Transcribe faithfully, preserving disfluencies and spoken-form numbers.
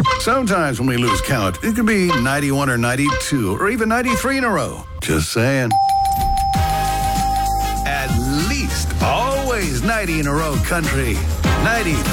Sometimes when we lose count, it can be ninety-one or ninety-two or even ninety-three in a row. Just saying. At least always ninety in a row, country. ninety-three.